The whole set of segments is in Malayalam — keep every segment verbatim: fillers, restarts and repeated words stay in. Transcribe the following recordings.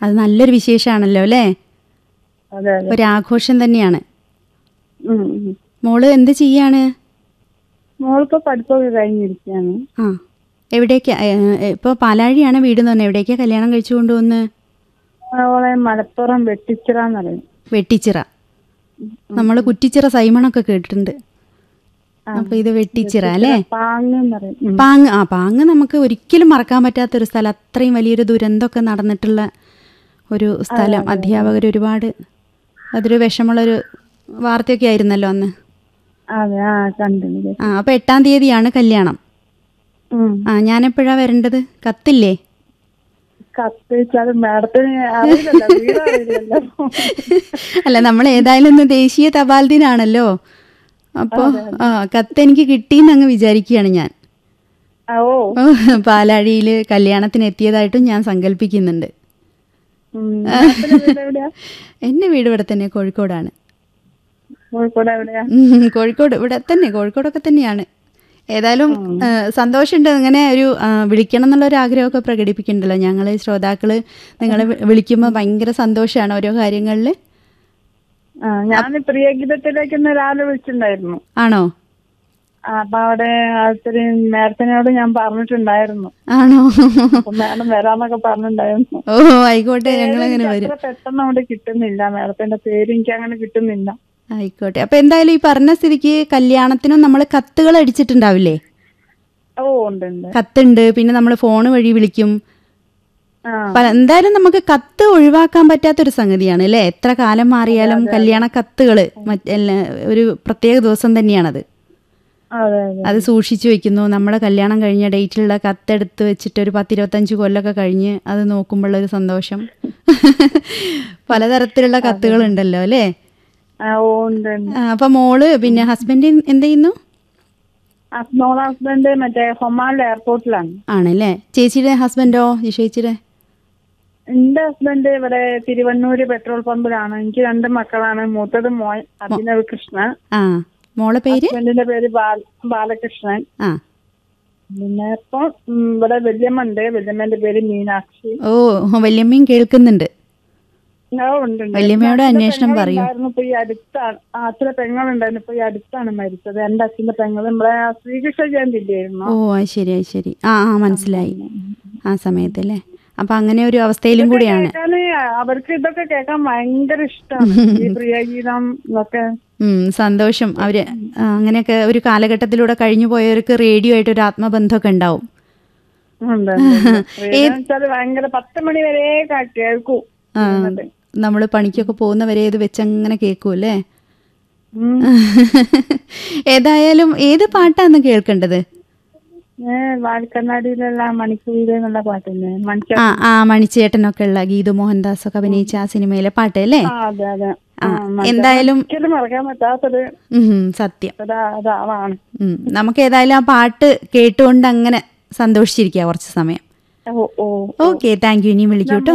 അത് നല്ലൊരു വിശേഷമാണല്ലോ അല്ലേ? ഒരാഘോഷം തന്നെയാണ്. മോള് എന്ത് ചെയ്യാണ്? മോൾക്ക് പഠിപ്പൊക്കെ കഴിഞ്ഞിരിക്കുകയാണ്. ആ, എവിടേക്കാ ഇപ്പോൾ? പാലാഴിയാണ് വീട് തന്നെ. എവിടേക്കാ കല്യാണം കഴിച്ചു കൊണ്ടുവന്ന്? മലപ്പുറം വെട്ടിച്ചിറ എന്ന് പറയും. വെട്ടിച്ചിറ. നമ്മൾ കുറ്റിച്ചിറ സൈമണൊക്കെ കേട്ടിട്ടുണ്ട്. അപ്പൊ ഇത് വെട്ടിച്ചിറ അല്ലേ? പാങ്. ആ, പാങ് നമുക്ക് ഒരിക്കലും മറക്കാൻ പറ്റാത്തൊരു സ്ഥലം. അത്രയും വലിയൊരു ദുരന്തമൊക്കെ നടന്നിട്ടുള്ള ഒരു സ്ഥലം. അധ്യാപകർ ഒരുപാട്, അതൊരു വിഷമുള്ളൊരു വാർത്തയൊക്കെ ആയിരുന്നല്ലോ അന്ന്. ആ, അപ്പൊ എട്ടാം തീയതിയാണ് കല്യാണം. ആ, ഞാനെപ്പോഴാ വരേണ്ടത്? കത്തില്ലേ? അല്ല, നമ്മൾ ഏതായാലും ഇന്ന് ദേശീയ തപാൽ ദിനാണല്ലോ. അപ്പോൾ ആ, കത്ത് എനിക്ക് കിട്ടിയെന്ന് അങ്ങ് വിചാരിക്കുകയാണ് ഞാൻ. പാലാഴിയിൽ കല്യാണത്തിന് എത്തിയതായിട്ടും ഞാൻ സങ്കല്പിക്കുന്നുണ്ട്. എന്റെ വീട് ഇവിടെ തന്നെ, കോഴിക്കോടാണ്. കോഴിക്കോട് ഇവിടെ തന്നെ, കോഴിക്കോടൊക്കെ തന്നെയാണ്. ഏതായാലും സന്തോഷമുണ്ട്. ഇങ്ങനെ ഒരു വിളിക്കണം എന്നുള്ളൊരു ആഗ്രഹമൊക്കെ പ്രകടിപ്പിക്കുന്നുണ്ടല്ലോ ഞങ്ങൾ ശ്രോതാക്കള്. നിങ്ങളെ വിളിക്കുമ്പോൾ ഭയങ്കര സന്തോഷമാണ് ഓരോ കാര്യങ്ങളിൽ. ഞാൻ പ്രിയഗീതത്തിലേക്ക് ഇന്ന് രാവിലെ വിളിച്ചിട്ടുണ്ടായിരുന്നു. ആണോ? അപ്പൊ അവിടെ മേഡത്തിനോട് ഞാൻ പറഞ്ഞിട്ടുണ്ടായിരുന്നു. ആണോ? മേഡം വരാന്നൊക്കെ പറഞ്ഞിട്ടുണ്ടായിരുന്നു. ഓ, ആയിക്കോട്ടെ, ഞങ്ങൾ അങ്ങനെ വരും. പെട്ടെന്ന് അവിടെ കിട്ടുന്നില്ല, മേഡത്തിന്റെ പേര് എനിക്ക് അങ്ങനെ കിട്ടുന്നില്ല. ആയിക്കോട്ടെ. അപ്പൊ എന്തായാലും ഈ പറഞ്ഞ സ്ഥിതിക്ക് കല്യാണത്തിനും നമ്മൾ കത്തുകൾ അടിച്ചിട്ടുണ്ടാവില്ലേ? ഓ, ഉണ്ട്. കത്തുണ്ട്. പിന്നെ നമ്മൾ ഫോൺ വഴി വിളിക്കും. എന്തായാലും നമുക്ക് കത്ത് ഒഴിവാക്കാൻ പറ്റാത്തൊരു സംഗതിയാണ് അല്ലേ? എത്ര കാലം മാറിയാലും കല്യാണ കത്തുകള് ഒരു പ്രത്യേക ദിവസം തന്നെയാണത്. അത് സൂക്ഷിച്ചു വെക്കുന്നു. നമ്മുടെ കല്യാണം കഴിഞ്ഞ ഡേറ്റിലുള്ള കത്തെടുത്ത് വെച്ചിട്ട് ഒരു പത്തിരുപത്തഞ്ച് കൊല്ലമൊക്കെ കഴിഞ്ഞ് അത് നോക്കുമ്പോഴൊരു സന്തോഷം. പലതരത്തിലുള്ള കത്തുകളുണ്ടല്ലോ അല്ലേ? അപ്പൊ മോള് പിന്നെ ഹസ്ബൻഡ് എന്ത് ചെയ്യുന്നു? ഹസ്ബൻഡ് മറ്റേ ഒമാൻ എയർപോർട്ടിലാണ്. ആണല്ലേ? ചേച്ചിയുടെ ഹസ്ബൻഡോ? ചേച്ചിയുടെ? എന്റെ ഹസ്ബൻഡ് ഇവിടെ തിരുവണ്ണൂര് പെട്രോൾ പമ്പിലാണ്. എനിക്ക് രണ്ട് മക്കളാണ്. മൂത്തത് മോൻ അഭിനവ് കൃഷ്ണൻ. ആ, മോളെ പേര്? ഹസ്ബൻഡിന്റെ പേര് ബാലകൃഷ്ണൻ. ആ, പിന്നെ ഇപ്പൊ ഇവിടെ വല്യമ്മ ഉണ്ട്. വല്യമ്മന്റെ പേര് മീനാക്ഷി. ഓ, വല്യമ്മയും കേൾക്കുന്നുണ്ട്. വല്യമ്മയോട് അന്വേഷണം പറയൂ. ഇപ്പൊ ഈ അടുത്താണ് അച്ഛനെ പെങ്ങളുണ്ടായിരുന്നു. ഇപ്പൊ ഈ അടുത്താണ് മരിച്ചത്. എന്റെ അച്ഛന്റെ പെങ്ങൾ നമ്മളെ ശ്രീകൃഷ്ണ ജയന്തി ഇല്ലായിരുന്നു. ഓ, ശരി ശരി. ആ ആ മനസ്സിലായി. ആ സമയത്തല്ലേ? അപ്പൊ അങ്ങനെ ഒരു അവസ്ഥയിലും കൂടിയാണ്. അവർക്ക് ഇതൊക്കെ കേൾക്കാൻ ഭയങ്കര ഇഷ്ടമാണ്, ഈ പ്രിയഗീതം ഒക്കെ. ഉം സന്തോഷം. അവര് അങ്ങനെയൊക്കെ ഒരു കാലഘട്ടത്തിലൂടെ കഴിഞ്ഞു പോയവർക്ക് റേഡിയോ ആയിട്ട് ഒരു ആത്മബന്ധമൊക്കെ ഉണ്ടാവും. ഭയങ്കര പത്ത് മണി വരെ കേൾക്കൂ. നമ്മള് പണിക്കൊക്കെ പോകുന്നവരെ ഇത് വെച്ചങ്ങനെ കേൾക്കൂല്ലേ? ഏതായാലും ഏത് പാട്ടാന്ന് കേൾക്കേണ്ടത്? വാൽക്കണ്ണാടിയിലുള്ള മണിക്കൂര് എന്നുള്ള പാട്ടല്ലേ? ആ ആ മണിച്ചേട്ടനൊക്കെ ഉള്ള ഗീതു മോഹൻദാസ് ഒക്കെ അഭിനയിച്ച ആ സിനിമയിലെ പാട്ട് അല്ലേ? എന്തായാലും മറക്കാൻ പറ്റാത്തത് സത്യം. നമുക്ക് ഏതായാലും ആ പാട്ട് കേട്ടുകൊണ്ട് അങ്ങനെ സന്തോഷിച്ചിരിക്കുക കുറച്ച് സമയം. Okay, thank you. ഇനി വിളിക്കൂട്ടോ.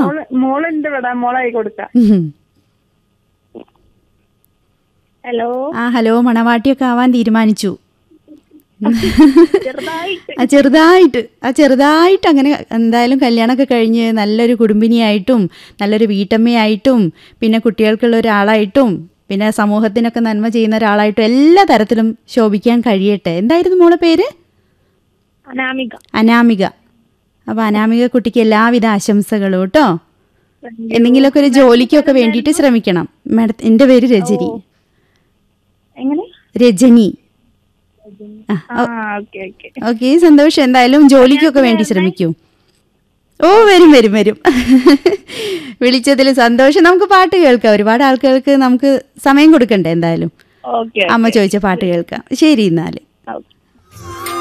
ഹലോ. ആ ഹലോ. മണവാട്ടിയൊക്കെ ആവാൻ തീരുമാനിച്ചു? ചെറുതായിട്ട് ആ ചെറുതായിട്ട് അങ്ങനെ. എന്തായാലും കല്യാണമൊക്കെ കഴിഞ്ഞ് നല്ലൊരു കുടുംബിനിയായിട്ടും നല്ലൊരു വീട്ടമ്മയായിട്ടും പിന്നെ കുട്ടികൾക്കുള്ള ഒരാളായിട്ടും പിന്നെ സമൂഹത്തിനൊക്കെ നന്മ ചെയ്യുന്ന ഒരാളായിട്ടും എല്ലാ തരത്തിലും ശോഭിക്കാൻ കഴിയട്ടെ. എന്തായിരുന്നു മോളെ പേര്? അനാമിക. അനാമിക. അപ്പൊ അനാമിക കുട്ടിക്ക് എല്ലാവിധ ആശംസകളും കേട്ടോ. എന്തെങ്കിലുമൊക്കെ ഒരു ജോലിക്കൊക്കെ വേണ്ടിയിട്ട് ശ്രമിക്കണം. മാഡം, എൻ്റെ പേര് രജനി. രജനി. ഓക്കെ, സന്തോഷം. എന്തായാലും ജോലിക്കൊക്കെ വേണ്ടി ശ്രമിക്കൂ. ഓ, വരും വരും വരും. വിളിച്ചതിൽ സന്തോഷം. നമുക്ക് പാട്ട് കേൾക്കാം. ഒരുപാട് ആൾക്കാർക്ക് നമുക്ക് സമയം കൊടുക്കണ്ടേ? എന്തായാലും അമ്മ ചോദിച്ച പാട്ട് കേൾക്കാം. ശരി, എന്നാല്.